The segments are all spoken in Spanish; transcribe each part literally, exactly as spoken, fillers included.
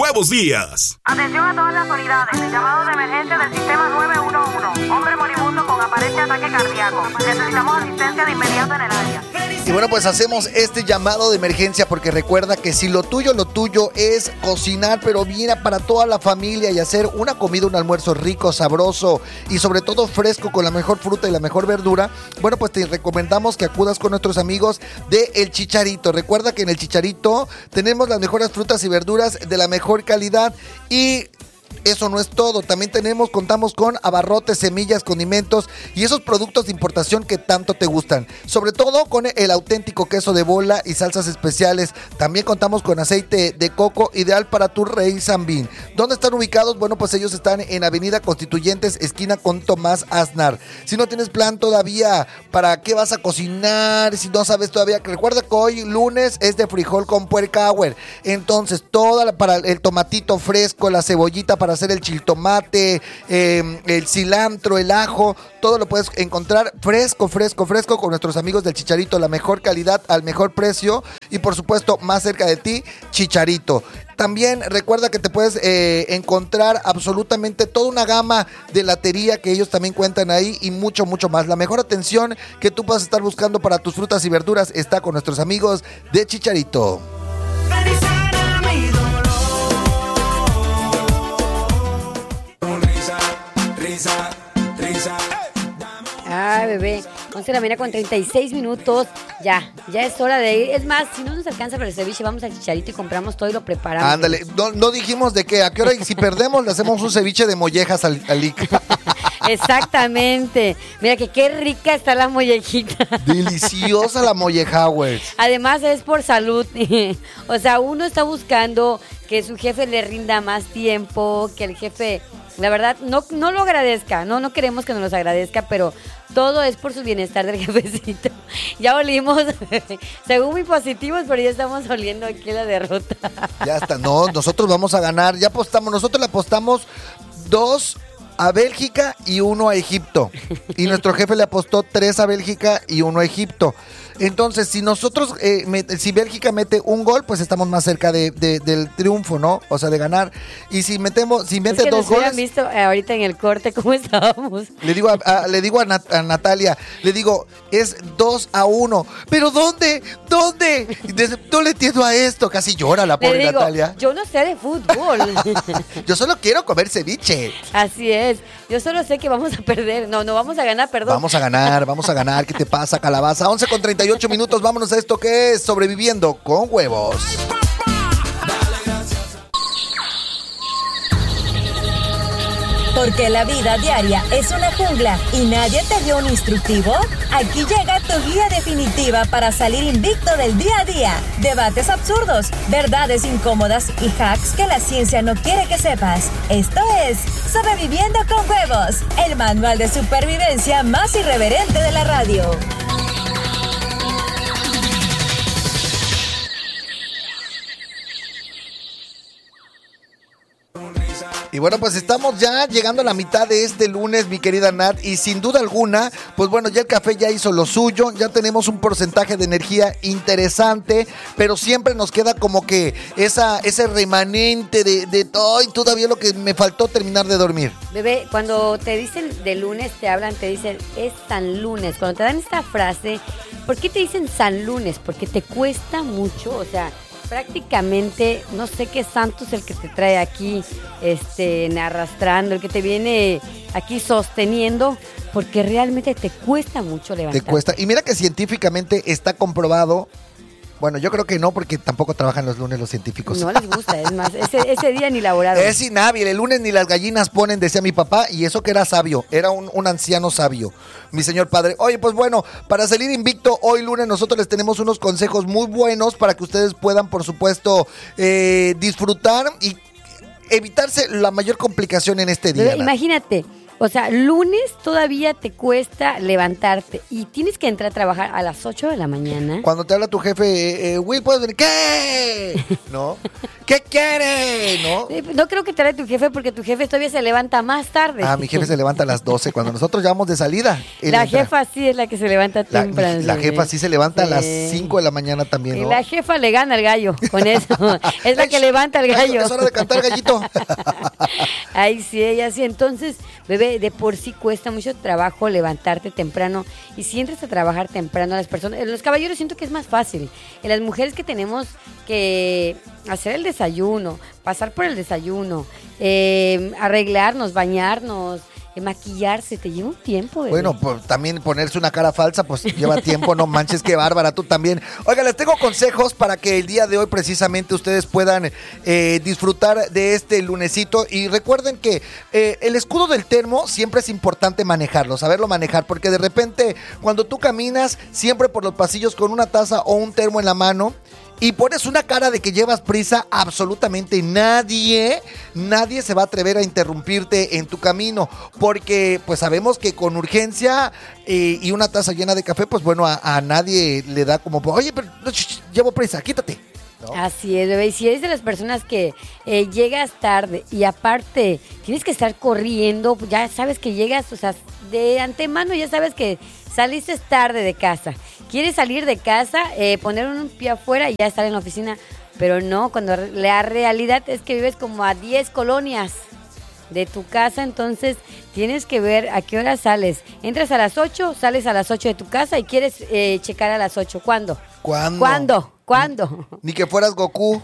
Nuevos Días. Atención a todas las unidades. Llamado de emergencia del sistema nueve uno uno. Hombre moribundo con aparente ataque cardíaco. Necesitamos asistencia de inmediato en el área. Y bueno, pues hacemos este llamado de emergencia porque recuerda que si lo tuyo, lo tuyo es cocinar, pero bien para toda la familia y hacer una comida, un almuerzo rico, sabroso y sobre todo fresco con la mejor fruta y la mejor verdura, bueno, pues te recomendamos que acudas con nuestros amigos de El Chicharito. Recuerda que en El Chicharito tenemos las mejores frutas y verduras de la mejor calidad y... eso no es todo, también tenemos, contamos con abarrotes, semillas, condimentos y esos productos de importación que tanto te gustan. Sobre todo con el auténtico queso de bola y salsas especiales. También contamos con aceite de coco ideal para tu raíz Zambín. ¿Dónde están ubicados? Bueno, pues ellos están en Avenida Constituyentes, esquina con Tomás Aznar. Si no tienes plan todavía para qué vas a cocinar, si no sabes todavía, recuerda que hoy lunes es de frijol con puercahuer. Entonces, toda la, para el tomatito fresco, la cebollita para hacer el chiltomate, eh, el cilantro, el ajo, todo lo puedes encontrar fresco, fresco, fresco con nuestros amigos del Chicharito, la mejor calidad al mejor precio y por supuesto más cerca de ti, Chicharito. También recuerda que te puedes eh, encontrar absolutamente toda una gama de latería que ellos también cuentan ahí y mucho, mucho más. La mejor atención que tú puedas estar buscando para tus frutas y verduras está con nuestros amigos de Chicharito. Ay, bebé, once de la mañana con treinta y seis minutos, ya, ya es hora de ir. Es más, si no nos alcanza para el ceviche, vamos al Chicharito y compramos todo y lo preparamos. Ándale, no, no dijimos de qué, a qué hora, y si perdemos le hacemos un ceviche de mollejas al, al Ic. Exactamente, mira que qué rica está la mollejita. Deliciosa la molleja, güey. Además es por salud, o sea, uno está buscando que su jefe le rinda más tiempo, que el jefe... La verdad, no, no lo agradezca, no, no queremos que nos los agradezca, pero todo es por su bienestar del jefecito. Ya olimos, según muy positivos, pero ya estamos oliendo aquí la derrota. Ya está, no, nosotros vamos a ganar, ya apostamos, nosotros le apostamos dos a Bélgica y uno a Egipto. Y nuestro jefe le apostó tres a Bélgica y uno a Egipto. Entonces, si nosotros, eh, met, si Bélgica mete un gol, pues estamos más cerca de, de, del triunfo, ¿no? O sea, de ganar. Y si metemos, si mete es que dos nos goles. Han visto ahorita en el corte cómo estábamos. Le digo a, a le digo a, Nat, a Natalia, le digo, es dos a uno. ¿Pero dónde? ¿Dónde? Desde, no le entiendo a esto. Casi llora la pobre le digo, Natalia. Yo no sé de fútbol. Yo solo quiero comer ceviche. Así es. Yo solo sé que vamos a perder. No, no vamos a ganar, perdón. Vamos a ganar, vamos a ganar. ¿Qué te pasa, calabaza? once con treinta y ocho minutos. Vámonos a esto que es Sobreviviendo con Huevos. Porque la vida diaria es una jungla y nadie te dio un instructivo. Aquí llega tu guía definitiva para salir invicto del día a día. Debates absurdos, verdades incómodas y hacks que la ciencia no quiere que sepas. Esto es Sobreviviendo con Huevos, el manual de supervivencia más irreverente de la radio. Y bueno, pues estamos ya llegando a la mitad de este lunes, mi querida Nat, y sin duda alguna, pues bueno, ya el café ya hizo lo suyo, ya tenemos un porcentaje de energía interesante, pero siempre nos queda como que esa ese remanente de, de ay, todavía lo que me faltó terminar de dormir. Bebé, cuando te dicen de lunes, te hablan, te dicen, es San Lunes. Cuando te dan esta frase, ¿por qué te dicen San Lunes? Porque te cuesta mucho, o sea... Prácticamente, no sé qué santo es el que te trae aquí este, arrastrando, el que te viene aquí sosteniendo, porque realmente te cuesta mucho levantar. Te cuesta. Y mira que científicamente está comprobado. Bueno, yo creo que no, porque tampoco trabajan los lunes los científicos. No les gusta, es más, ese, ese día ni laboraron. Es inhábil, el lunes ni las gallinas ponen, decía mi papá, y eso que era sabio, era un, un anciano sabio, mi señor padre. Oye, pues bueno, para salir invicto, hoy lunes nosotros les tenemos unos consejos muy buenos para que ustedes puedan, por supuesto, eh, disfrutar y evitarse la mayor complicación en este día. Pero imagínate, O sea, lunes todavía te cuesta levantarte y tienes que entrar a trabajar a las ocho de la mañana. Cuando te habla tu jefe, eh, eh, Will, ¿puedes venir? ¿Qué? ¿No? ¿Qué quiere? ¿No? No creo que te hable tu jefe porque tu jefe todavía se levanta más tarde. Ah, mi jefe se levanta a las doce cuando nosotros ya vamos de salida. La entra. jefa sí es la que se levanta la, temprano. La jefa sí se levanta sí. a las cinco de la mañana también, ¿no? Y la jefa le gana al gallo con eso. Es la que levanta al gallo. Es hora de cantar, gallito. Ay, sí, ella sí. Entonces, bebé, de por sí cuesta mucho trabajo levantarte temprano. Y si entras a trabajar temprano, las personas, los caballeros siento que es más fácil. En las mujeres que tenemos que hacer el desayuno, pasar por el desayuno, eh, arreglarnos, bañarnos, eh, maquillarse, te lleva un tiempo, bebé. Bueno, pues también ponerse una cara falsa, pues lleva tiempo, no manches, qué bárbara, tú también. Oiga, les tengo consejos para que el día de hoy precisamente ustedes puedan eh, disfrutar de este lunesito. Y recuerden que eh, el escudo del termo siempre es importante manejarlo, saberlo manejar, porque de repente cuando tú caminas siempre por los pasillos con una taza o un termo en la mano, y pones una cara de que llevas prisa, absolutamente nadie, nadie se va a atrever a interrumpirte en tu camino, porque pues sabemos que con urgencia eh, y una taza llena de café, pues bueno, a, a nadie le da como, oye, pero sh, sh, llevo prisa, quítate. ¿No? Así es, bebé. Y si eres de las personas que eh, llegas tarde y aparte tienes que estar corriendo, ya sabes que llegas, o sea, de antemano ya sabes que saliste tarde de casa. Quieres salir de casa, eh, poner un pie afuera y ya estar en la oficina. Pero no, cuando la realidad es que vives como a diez colonias de tu casa, entonces tienes que ver a qué hora sales. Entras a las ocho, sales a las ocho de tu casa y quieres eh, checar a las ocho. ¿Cuándo? ¿Cuándo? ¿Cuándo? ¿Cuándo? Ni que fueras Goku.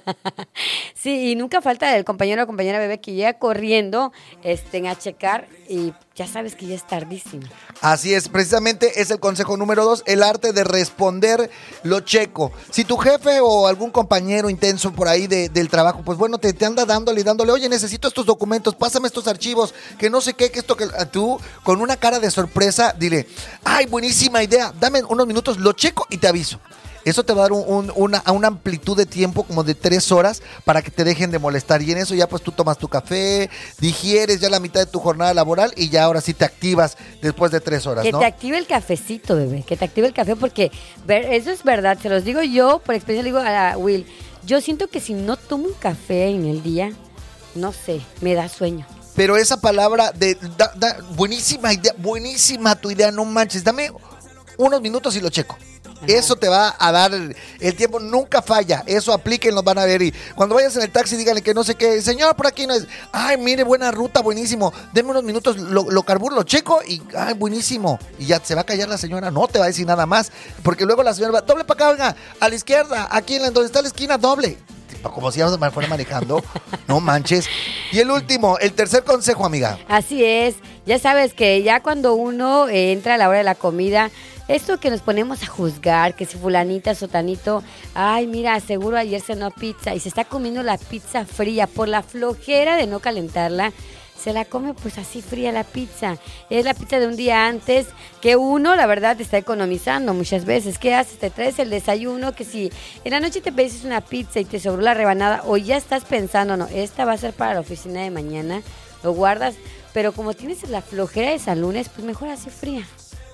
Sí, y nunca falta el compañero o compañera bebé que llega corriendo este, a checar y ya sabes que ya es tardísimo. Así es, precisamente es el consejo número dos, el arte de responder lo checo. Si tu jefe o algún compañero intenso por ahí de, del trabajo, pues bueno, te, te anda dándole y dándole, oye, necesito estos documentos, pásame estos archivos, que no sé qué, que esto, que tú, con una cara de sorpresa, dile, ay, buenísima idea, dame unos minutos, lo checo y te aviso. Eso te va a dar un, un, una, una amplitud de tiempo como de tres horas para que te dejen de molestar. Y en eso ya pues tú tomas tu café, digieres ya la mitad de tu jornada laboral y ya ahora sí te activas después de tres horas, que ¿no? Que te active el cafecito, bebé, que te active el café porque ver, eso es verdad, se los digo yo, por experiencia le digo a Will, yo siento que si no tomo un café en el día, no sé, me da sueño. Pero esa palabra de da, da, buenísima idea, buenísima tu idea, no manches, dame unos minutos y lo checo. Ajá. Eso te va a dar el, el tiempo, nunca falla, eso aplíquenlo, van a ver. Y cuando vayas en el taxi, díganle que no sé qué, señor, por aquí no es, ay, mire, buena ruta, buenísimo, deme unos minutos, lo, lo carburo, lo checo y, ay, buenísimo. Y ya se va a callar la señora, no te va a decir nada más, porque luego la señora va, doble para acá, venga, a la izquierda, aquí en la, donde está la esquina, doble. Como si ya me fuera manejando, no manches. Y el último, el tercer consejo, amiga. Así es, ya sabes que ya cuando uno eh, entra a la hora de la comida, esto que nos ponemos a juzgar, que si fulanita, sotanito, ay, mira, seguro ayer cenó pizza y se está comiendo la pizza fría por la flojera de no calentarla, se la come pues así fría la pizza. Es la pizza de un día antes que uno, la verdad, te está economizando muchas veces. ¿Qué haces? Te traes el desayuno que si en la noche te pediste una pizza y te sobró la rebanada o ya estás pensando, no, esta va a ser para la oficina de mañana, lo guardas, pero como tienes la flojera de San Lunes, pues mejor así fría.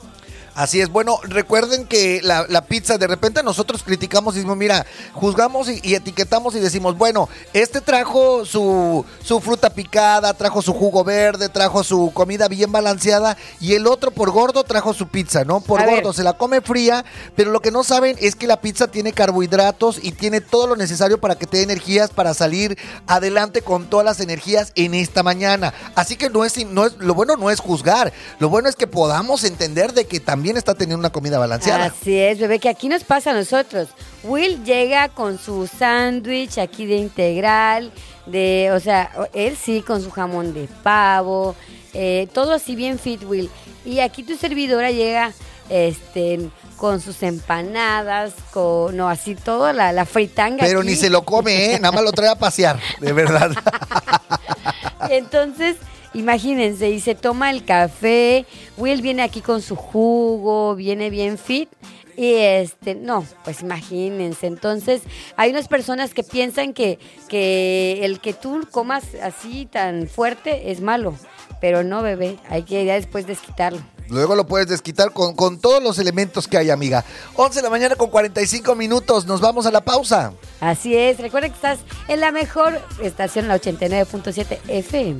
Así es, bueno, recuerden que la, la pizza, de repente nosotros criticamos y decimos, mira, juzgamos y, y etiquetamos y decimos, bueno, este trajo su, su fruta picada, trajo su jugo verde, trajo su comida bien balanceada y el otro por gordo trajo su pizza, ¿no? Por A gordo, ver. se la come fría, pero lo que no saben es que la pizza tiene carbohidratos y tiene todo lo necesario para que te dé energías para salir adelante con todas las energías en esta mañana. Así que no es, no es, lo bueno no es juzgar, lo bueno es que podamos entender de que también está teniendo una comida balanceada. Así es, bebé, que aquí nos pasa a nosotros. Will llega con su sándwich aquí de integral, de, o sea, él sí con su jamón de pavo, eh, todo así bien fit, Will. Y aquí tu servidora llega este con sus empanadas, con, no, así todo, la, la fritanga. Pero aquí. ni se lo come, ¿eh? Nada más lo trae a pasear, de verdad. Entonces, imagínense, y se toma el café, Will viene aquí con su jugo, viene bien fit, Y este, no, pues imagínense. Entonces, hay unas personas que piensan que, que el que tú comas así tan fuerte es malo. Pero no, bebé, hay que ya después desquitarlo. Luego lo puedes desquitar con, con todos los elementos que hay, amiga. once de la mañana con cuarenta y cinco minutos. Nos vamos a la pausa. Así es. Recuerda que estás en la mejor estación, la ochenta y nueve punto siete F M.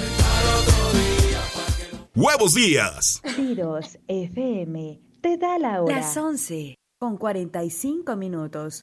¡Huevos Días! Tiros F M te da la hora. Las once con cuarenta y cinco minutos.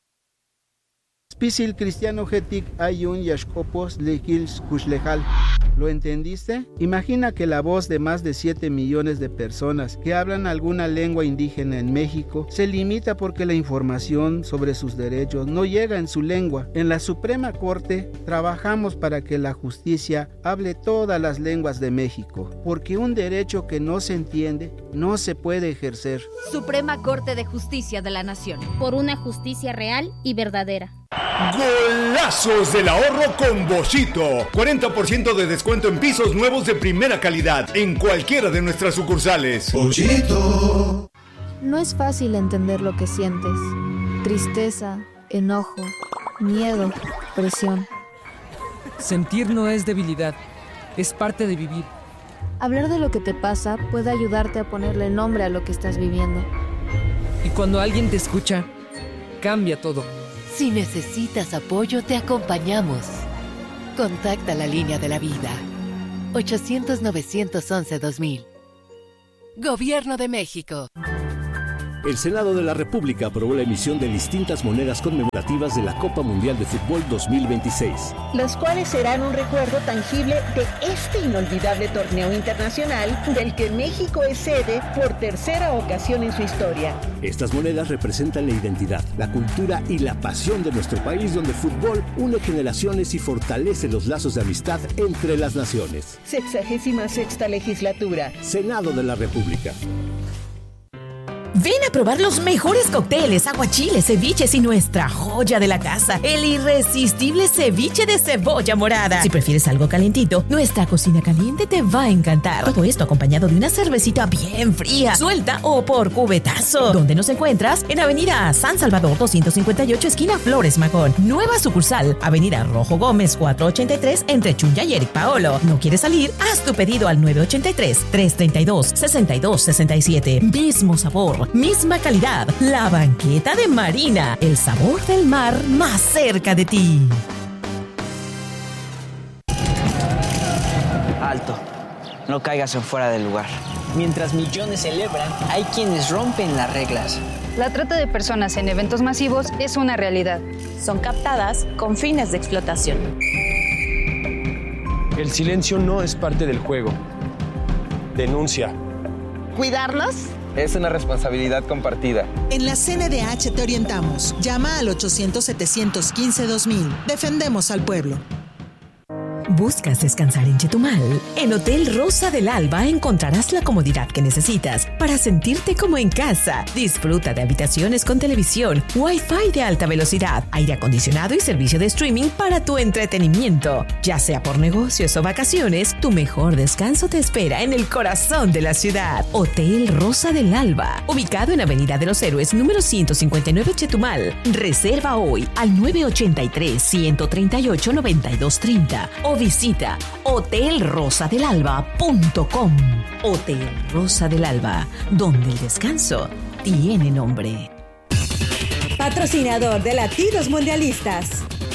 Spisil cristiano getik ayun yashkopos lekils kushlejal. ¿Lo entendiste? Imagina que la voz de más de siete millones de personas que hablan alguna lengua indígena en México se limita porque la información sobre sus derechos no llega en su lengua. En la Suprema Corte trabajamos para que la justicia hable todas las lenguas de México, porque un derecho que no se entiende no se puede ejercer. Suprema Corte de Justicia de la Nación. Por una justicia real y verdadera. Golazos del ahorro con Boschito. cuarenta por ciento de descuento en pisos nuevos de primera calidad en cualquiera de nuestras sucursales. Boschito. No es fácil entender lo que sientes. Tristeza, enojo, miedo, presión. Sentir no es debilidad, es parte de vivir. Hablar de lo que te pasa puede ayudarte a ponerle nombre a lo que estás viviendo. Y cuando alguien te escucha, cambia todo. Si necesitas apoyo, te acompañamos. Contacta la línea de la vida. ochocientos, novecientos once, dos mil. Gobierno de México. El Senado de la República aprobó la emisión de distintas monedas conmemorativas de la Copa Mundial de Fútbol dos mil veintiséis. Las cuales serán un recuerdo tangible de este inolvidable torneo internacional del que México es sede por tercera ocasión en su historia. Estas monedas representan la identidad, la cultura y la pasión de nuestro país, donde el fútbol une generaciones y fortalece los lazos de amistad entre las naciones. Sexagésima sexta legislatura. Senado de la República. Ven a probar los mejores cócteles, aguachiles, ceviches y nuestra joya de la casa, el irresistible ceviche de cebolla morada. Si prefieres algo calentito, nuestra cocina caliente te va a encantar. Todo esto acompañado de una cervecita bien fría, suelta o por cubetazo. ¿Dónde nos encuentras? En Avenida San Salvador doscientos cincuenta y ocho, esquina Flores Magón. Nueva sucursal, Avenida Rojo Gómez cuatrocientos ochenta y tres, entre Chunya y Eric Paolo. ¿No quieres salir? Haz tu pedido al nueve ocho tres, tres tres dos, seis dos seis siete. Mismo sabor, misma calidad. La Banqueta de Marina, el sabor del mar más cerca de ti. Alto, no caigas en fuera del lugar. Mientras millones celebran, hay quienes rompen las reglas. La trata de personas en eventos masivos es una realidad. Son captadas con fines de explotación. El silencio no es parte del juego. Denuncia. ¿Cuidarlos? Es una responsabilidad compartida. En la C N D H te orientamos. Llama al ochocientos, setecientos quince, dos mil. Defendemos al pueblo. ¿Buscas descansar en Chetumal? En Hotel Rosa del Alba encontrarás la comodidad que necesitas para sentirte como en casa. Disfruta de habitaciones con televisión, Wi-Fi de alta velocidad, aire acondicionado y servicio de streaming para tu entretenimiento. Ya sea por negocios o vacaciones, tu mejor descanso te espera en el corazón de la ciudad. Hotel Rosa del Alba, ubicado en Avenida de los Héroes, número ciento cincuenta y nueve, Chetumal. Reserva hoy al nueve ocho tres, uno tres ocho, nueve dos tres cero o visita hotel rosa del alba punto com. Hotel Rosa del Alba, donde el descanso tiene nombre. Patrocinador de Latidos Mundialistas.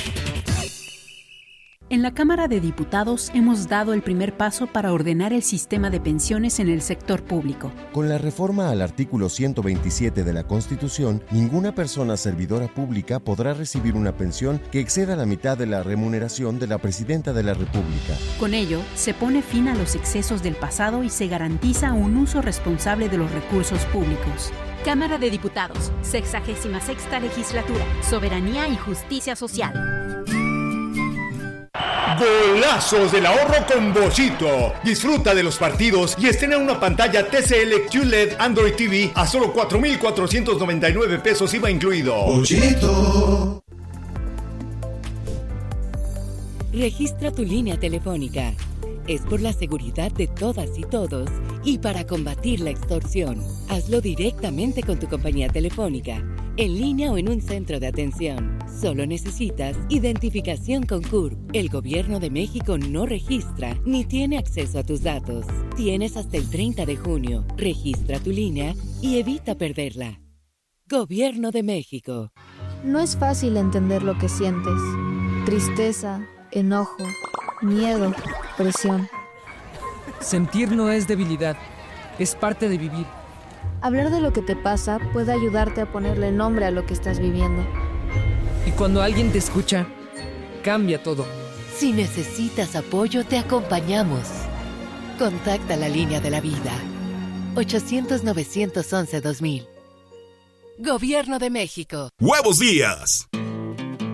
En la Cámara de Diputados hemos dado el primer paso para ordenar el sistema de pensiones en el sector público. Con la reforma al artículo ciento veintisiete de la Constitución, ninguna persona servidora pública podrá recibir una pensión que exceda la mitad de la remuneración de la Presidenta de la República. Con ello, se pone fin a los excesos del pasado y se garantiza un uso responsable de los recursos públicos. Cámara de Diputados, sexagésima sexta legislatura, Soberanía y Justicia Social. Golazos del ahorro con Boschito. Disfruta de los partidos y estrena una pantalla T C L Q L E D Android T V a solo cuatro mil cuatrocientos noventa y nueve pesos I V A incluido. Boschito. Registra tu línea telefónica. Es por la seguridad de todas y todos y para combatir la extorsión. Hazlo directamente con tu compañía telefónica, en línea o en un centro de atención. Solo necesitas identificación con C U R P. El Gobierno de México no registra ni tiene acceso a tus datos. Tienes hasta el treinta de junio. Registra tu línea y evita perderla. Gobierno de México. No es fácil entender lo que sientes. Tristeza, enojo, miedo, presión. Sentir no es debilidad, es parte de vivir. Hablar de lo que te pasa puede ayudarte a ponerle nombre a lo que estás viviendo. Y cuando alguien te escucha, cambia todo. Si necesitas apoyo, te acompañamos. Contacta la línea de la vida. ochocientos, novecientos once, dos mil. Gobierno de México. ¡Huevos Días!